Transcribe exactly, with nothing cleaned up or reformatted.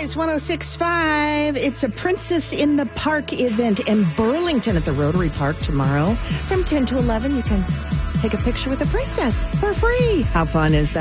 Boys one oh six point five. It's a Princess in the Park event in Burlington at the Rotary Park tomorrow from ten to eleven. You can take a picture with the princess for free. How fun is that?